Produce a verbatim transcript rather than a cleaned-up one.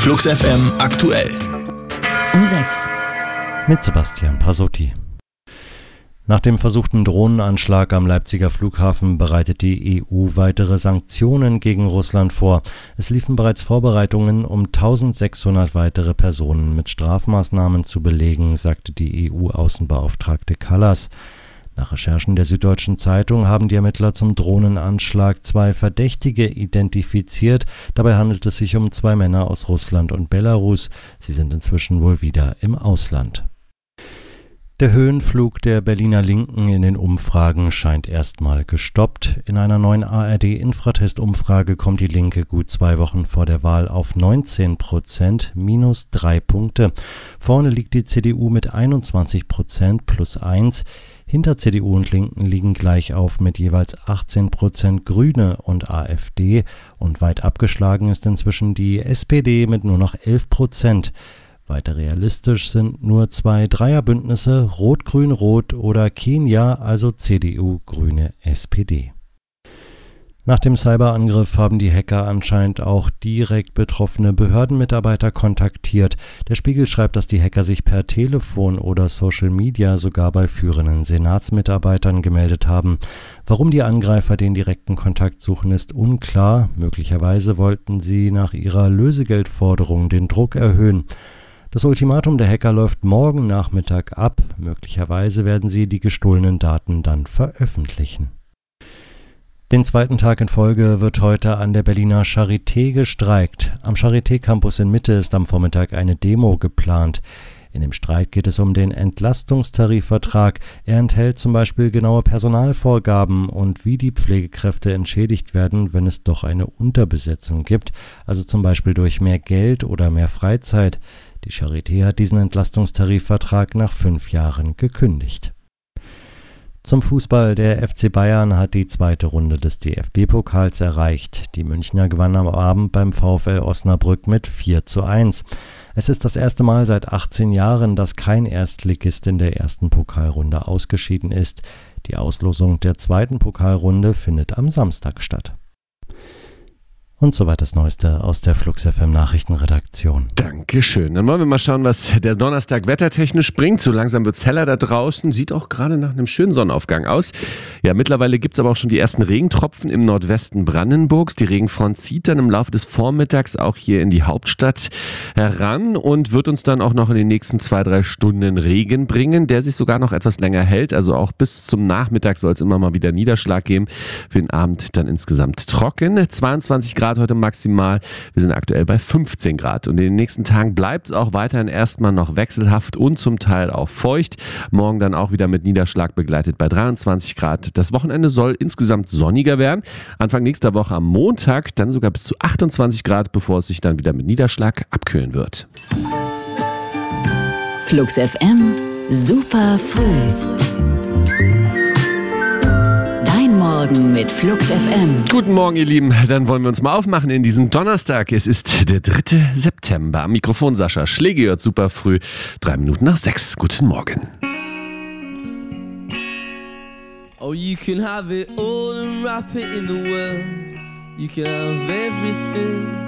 Flux F M aktuell. Um sechs. Mit Sebastian Pasotti. Nach dem versuchten Drohnenanschlag am Leipziger Flughafen bereitet die E U weitere Sanktionen gegen Russland vor. Es liefen bereits Vorbereitungen, um eintausendsechshundert weitere Personen mit Strafmaßnahmen zu belegen, sagte die E U-Außenbeauftragte Kallas. Nach Recherchen der Süddeutschen Zeitung haben die Ermittler zum Drohnenanschlag zwei Verdächtige identifiziert. Dabei handelt es sich um zwei Männer aus Russland und Belarus. Sie sind inzwischen wohl wieder im Ausland. Der Höhenflug der Berliner Linken in den Umfragen scheint erstmal gestoppt. In einer neuen A R D-Infratest-Umfrage kommt die Linke gut zwei Wochen vor der Wahl auf neunzehn Prozent, minus drei Punkte. Vorne liegt die C D U mit einundzwanzig Prozent, plus eins. Hinter C D U und Linken liegen gleich auf mit jeweils achtzehn Prozent Grüne und AfD. Und weit abgeschlagen ist inzwischen die S P D mit nur noch elf Prozent. Weiter realistisch sind nur zwei Dreierbündnisse, Rot-Grün-Rot oder Kenia, also C D U, Grüne, S P D. Nach dem Cyberangriff haben die Hacker anscheinend auch direkt betroffene Behördenmitarbeiter kontaktiert. Der Spiegel schreibt, dass die Hacker sich per Telefon oder Social Media sogar bei führenden Senatsmitarbeitern gemeldet haben. Warum die Angreifer den direkten Kontakt suchen, ist unklar. Möglicherweise wollten sie nach ihrer Lösegeldforderung den Druck erhöhen. Das Ultimatum der Hacker läuft morgen Nachmittag ab. Möglicherweise werden sie die gestohlenen Daten dann veröffentlichen. Den zweiten Tag in Folge wird heute an der Berliner Charité gestreikt. Am Charité-Campus in Mitte ist am Vormittag eine Demo geplant. In dem Streik geht es um den Entlastungstarifvertrag. Er enthält zum Beispiel genaue Personalvorgaben und wie die Pflegekräfte entschädigt werden, wenn es doch eine Unterbesetzung gibt, also zum Beispiel durch mehr Geld oder mehr Freizeit. Die Charité hat diesen Entlastungstarifvertrag nach fünf Jahren gekündigt. Zum Fußball. Der F C Bayern hat die zweite Runde des D F B-Pokals erreicht. Die Münchner gewannen am Abend beim VfL Osnabrück mit vier zu eins. Es ist das erste Mal seit achtzehn Jahren, dass kein Erstligist in der ersten Pokalrunde ausgeschieden ist. Die Auslosung der zweiten Pokalrunde findet am Samstag statt. Und soweit das Neueste aus der Flux F M Nachrichtenredaktion. Dankeschön. Dann wollen wir mal schauen, was der Donnerstag wettertechnisch bringt. So langsam wird's heller da draußen. Sieht auch gerade nach einem schönen Sonnenaufgang aus. Ja, mittlerweile gibt's aber auch schon die ersten Regentropfen im Nordwesten Brandenburgs. Die Regenfront zieht dann im Laufe des Vormittags auch hier in die Hauptstadt heran und wird uns dann auch noch in den nächsten zwei, drei Stunden Regen bringen, der sich sogar noch etwas länger hält. Also auch bis zum Nachmittag soll es immer mal wieder Niederschlag geben. Für den Abend dann insgesamt trocken. zweiundzwanzig Grad heute maximal. Wir sind aktuell bei fünfzehn Grad. Und in den nächsten Tagen bleibt es auch weiterhin erstmal noch wechselhaft und zum Teil auch feucht. Morgen dann auch wieder mit Niederschlag begleitet bei dreiundzwanzig Grad. Das Wochenende soll insgesamt sonniger werden. Anfang nächster Woche am Montag dann sogar bis zu achtundzwanzig Grad, bevor es sich dann wieder mit Niederschlag abkühlen wird. Flux F M, super früh. Morgen mit Flux F M. Guten Morgen, ihr Lieben. Dann wollen wir uns mal aufmachen in diesen Donnerstag. Es ist der dritte September. Am Mikrofon Sascha Schläge hört super früh. Drei Minuten nach sechs. Guten Morgen. Oh, you can have it all and wrap it in the world. You can have everything.